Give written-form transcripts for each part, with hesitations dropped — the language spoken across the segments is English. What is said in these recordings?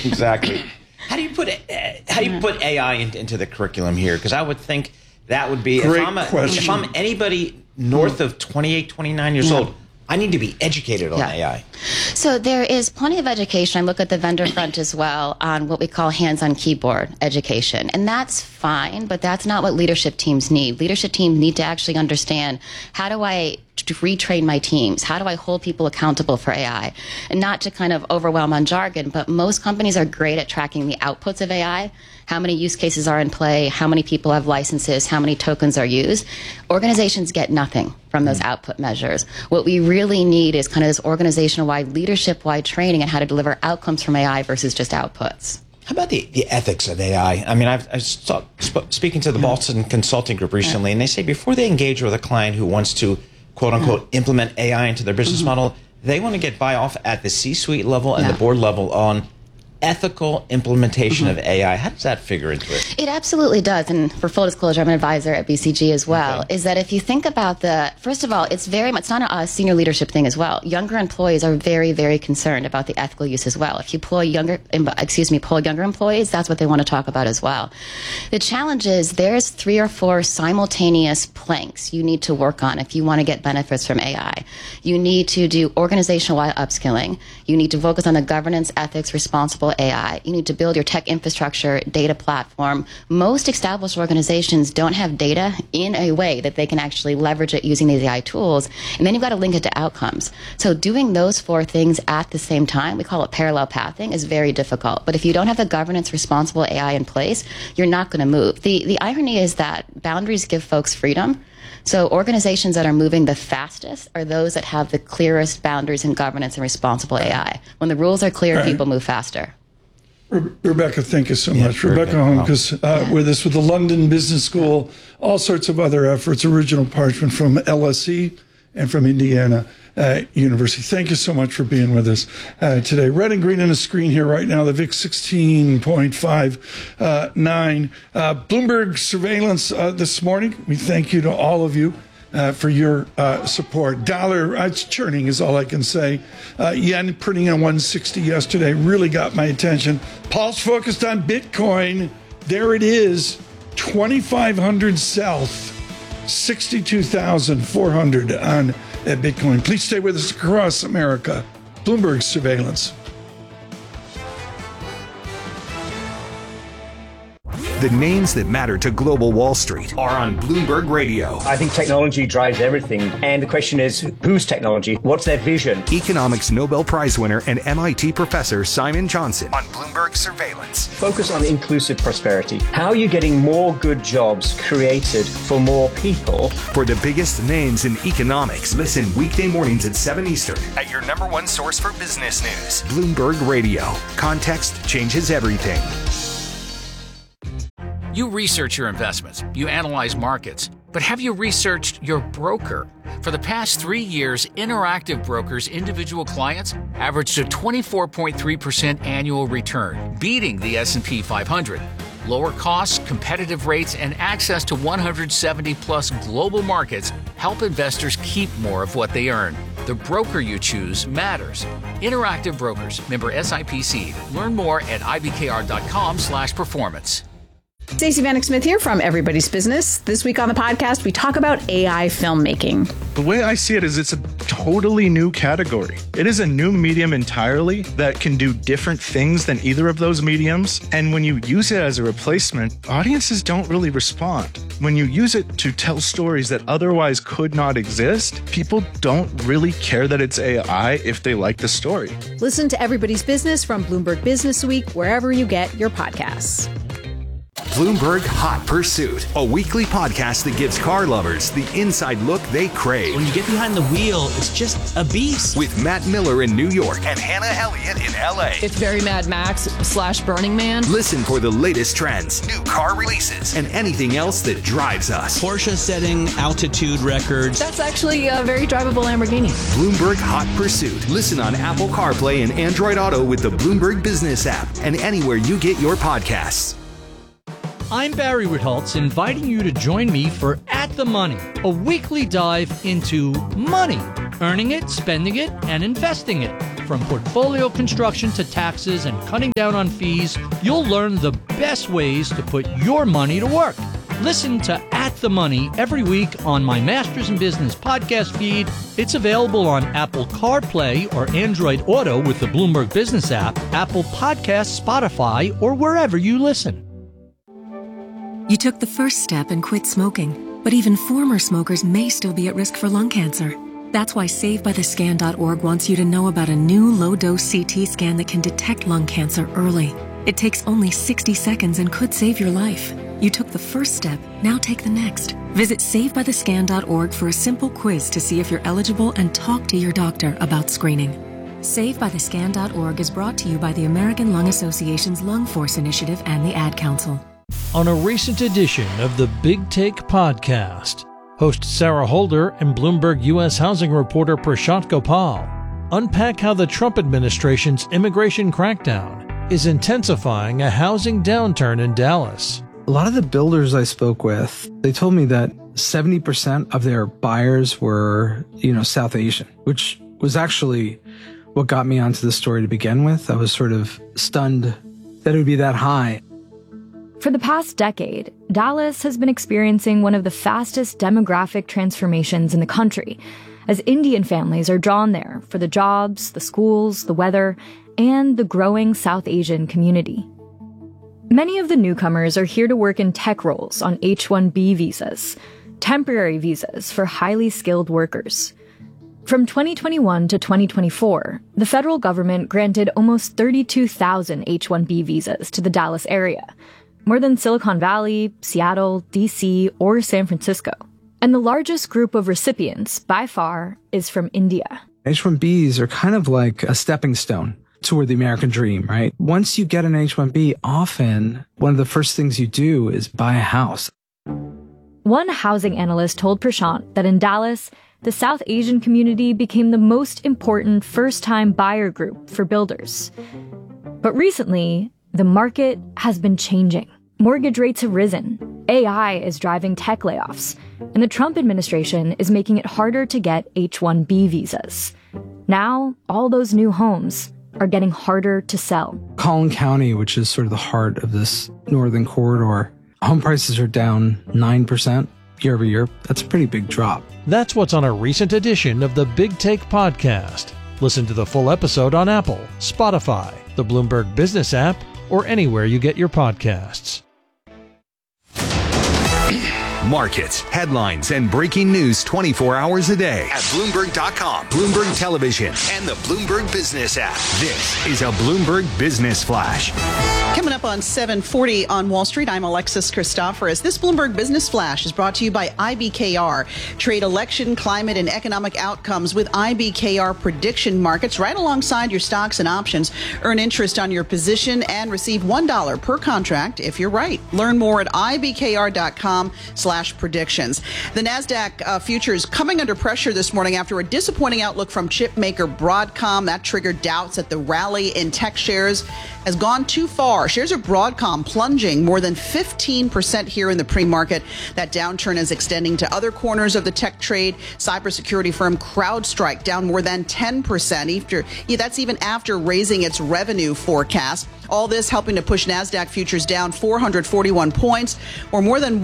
Exactly. How do you put AI into the curriculum here? Because I would think that would be, if I'm anybody north of 28, 29 years old, I need to be educated on AI. So there is plenty of education. I look at the vendor front as well on what we call hands-on keyboard education. And that's fine, but that's not what leadership teams need. Leadership teams need to actually understand, how do I retrain my teams? How do I hold people accountable for AI? And not to kind of overwhelm on jargon, but most companies are great at tracking the outputs of AI. How many use cases are in play? How many people have licenses? How many tokens are used? Organizations get nothing from those output measures. What we really need is kind of this organizational-wide, leadership-wide training on how to deliver outcomes from AI versus just outputs. How about the ethics of AI? I mean, I was speaking to the Boston Consulting Group recently, and they say before they engage with a client who wants to, quote-unquote, implement AI into their business model, they want to get buy-off at the C-suite level and the board level on ethical implementation of AI. How does that figure into it? It absolutely does. And for full disclosure, I'm an advisor at BCG as well, is that if you think about first of all, it's not a senior leadership thing as well. Younger employees are very, very concerned about the ethical use as well. If you poll younger employees, that's what they want to talk about as well. The challenge is there's 3 or 4 simultaneous planks you need to work on if you want to get benefits from AI. You need to do organizational-wide upskilling. You need to focus on the governance, ethics, responsible AI. You need to build your tech infrastructure, data platform. Most established organizations don't have data in a way that they can actually leverage it using these AI tools. And then you've got to link it to outcomes. So doing those 4 things at the same time, we call it parallel pathing, is very difficult. But if you don't have the governance responsible AI in place, you're not going to move. The irony is that boundaries give folks freedom. So organizations that are moving the fastest are those that have the clearest boundaries in governance and responsible AI. When the rules are clear, people move faster. Rebecca, thank you so much. Rebecca Holmquist with us with the London Business School, all sorts of other efforts, original parchment from LSE and from Indiana University. Thank you so much for being with us today. Red and green on the screen here right now, the VIX 16.59. Bloomberg surveillance this morning. We thank you to all of you for your support. Dollar, it's churning is all I can say. Yen printing on 160 yesterday really got my attention. Paul's focused on Bitcoin. There it is, 2,500 south, 62,400 on Bitcoin. Please stay with us across America. Bloomberg surveillance. The names that matter to global Wall Street are on Bloomberg Radio. I think technology drives everything. And the question is, whose technology? What's their vision? Economics Nobel Prize winner and MIT professor Simon Johnson on Bloomberg Surveillance. Focus on inclusive prosperity. How are you getting more good jobs created for more people? For the biggest names in economics, listen weekday mornings at 7 Eastern at your #1 source for business news. Bloomberg Radio. Context changes everything. You research your investments, you analyze markets, but have you researched your broker? For the past 3 years, Interactive Brokers' individual clients averaged a 24.3% annual return, beating the S&P 500. Lower costs, competitive rates, and access to 170-plus global markets help investors keep more of what they earn. The broker you choose matters. Interactive Brokers, member SIPC. Learn more at ibkr.com/performance. Stacey Vanek Smith here from Everybody's Business. This week on the podcast, we talk about AI filmmaking. The way I see it is it's a totally new category. It is a new medium entirely that can do different things than either of those mediums. And when you use it as a replacement, audiences don't really respond. When you use it to tell stories that otherwise could not exist, people don't really care that it's AI if they like the story. Listen to Everybody's Business from Bloomberg Business Week, wherever you get your podcasts. Bloomberg Hot Pursuit, a weekly podcast that gives car lovers the inside look they crave. When you get behind the wheel, it's just a beast. With Matt Miller in New York and Hannah Elliott in LA. It's very Mad Max / Burning Man. Listen for the latest trends, new car releases, and anything else that drives us. Porsche setting altitude records. That's actually a very drivable Lamborghini. Bloomberg Hot Pursuit. Listen on Apple CarPlay and Android Auto with the Bloomberg Business app and anywhere you get your podcasts. I'm Barry Ritholtz, inviting you to join me for At the Money, a weekly dive into money, earning it, spending it, and investing it. From portfolio construction to taxes and cutting down on fees, you'll learn the best ways to put your money to work. Listen to At the Money every week on my Masters in Business podcast feed. It's available on Apple CarPlay or Android Auto with the Bloomberg Business app, Apple Podcasts, Spotify, or wherever you listen. You took the first step and quit smoking, but even former smokers may still be at risk for lung cancer. That's why SaveByTheScan.org wants you to know about a new low-dose CT scan that can detect lung cancer early. It takes only 60 seconds and could save your life. You took the first step, now take the next. Visit SaveByTheScan.org for a simple quiz to see if you're eligible and talk to your doctor about screening. SaveByTheScan.org is brought to you by the American Lung Association's Lung Force Initiative and the Ad Council. On a recent edition of the Big Take podcast, host Sarah Holder and Bloomberg U.S. housing reporter Prashant Gopal unpack how the Trump administration's immigration crackdown is intensifying a housing downturn in Dallas. A lot of the builders I spoke with, they told me that 70% of their buyers were, South Asian, which was actually what got me onto the story to begin with. I was sort of stunned that it would be that high. For the past decade, Dallas has been experiencing one of the fastest demographic transformations in the country, as Indian families are drawn there for the jobs, the schools, the weather, and the growing South Asian community. Many of the newcomers are here to work in tech roles on H-1B visas, temporary visas for highly skilled workers. From 2021 to 2024, the federal government granted almost 32,000 H-1B visas to the Dallas area, more than Silicon Valley, Seattle, D.C., or San Francisco. And the largest group of recipients, by far, is from India. H-1Bs are kind of like a stepping stone toward the American dream, right? Once you get an H-1B, often one of the first things you do is buy a house. One housing analyst told Prashant that in Dallas, the South Asian community became the most important first-time buyer group for builders. But recently, the market has been changing. Mortgage rates have risen, AI is driving tech layoffs, and the Trump administration is making it harder to get H-1B visas. Now, all those new homes are getting harder to sell. Collin County, which is sort of the heart of this northern corridor, home prices are down 9% year over year. That's a pretty big drop. That's what's on a recent edition of the Big Take podcast. Listen to the full episode on Apple, Spotify, the Bloomberg Business app, or anywhere you get your podcasts. Markets, headlines, and breaking news 24 hours a day at Bloomberg.com, Bloomberg Television, and the Bloomberg Business app. This is a Bloomberg Business Flash. Coming up on 7:40 on Wall Street, I'm Alexis Christoforous. This Bloomberg Business Flash is brought to you by IBKR. Trade election, climate, and economic outcomes with IBKR prediction markets right alongside your stocks and options. Earn interest on your position and receive $1 per contract if you're right. Learn more at ibkr.com/predictions. The NASDAQ futures coming under pressure this morning after a disappointing outlook from chip maker Broadcom. That triggered doubts that the rally in tech shares has gone too far. Shares of Broadcom plunging more than 15% here in the pre-market. That downturn is extending to other corners of the tech trade. Cybersecurity firm CrowdStrike down more than 10%. That's even after raising its revenue forecast. All this helping to push NASDAQ futures down 441 points, or more than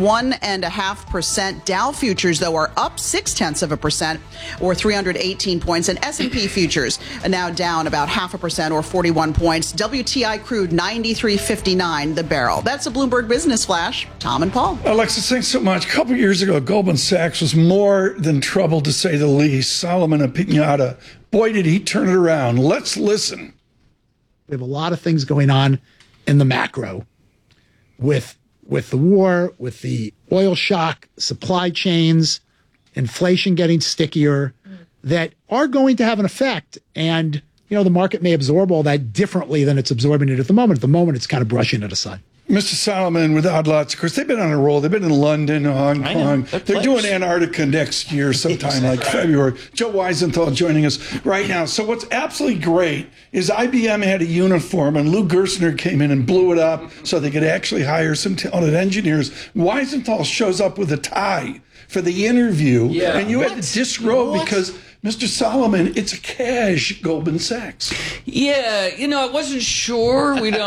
1.5%. Dow futures, though, are up 0.6%, or 318 points. And S&P futures are now down about 0.5%, or 41 points. WTI crude 93.59 the barrel. That's a Bloomberg Business Flash. Tom and Paul. Alexis, thanks so much. A couple years ago, Goldman Sachs was more than troubled, to say the least. Solomon Appignata, boy, did he turn it around. Let's listen. We have a lot of things going on in the macro with the war, with the oil shock, supply chains, inflation getting stickier, that are going to have an effect. And, the market may absorb all that differently than it's absorbing it at the moment. At the moment, it's kind of brushing it aside. Mr. Solomon with Odd Lots, of course, they've been on a roll. They've been in London, Hong Kong. They're doing Antarctica next year sometime, like February. Joe Weisenthal joining us right now. So what's absolutely great is IBM had a uniform, and Lou Gerstner came in and blew it up so they could actually hire some talented engineers. Weisenthal shows up with a tie for the interview, and you had to disrobe Mr. Solomon, it's a cash Goldman Sachs. Yeah, I wasn't sure. We don't.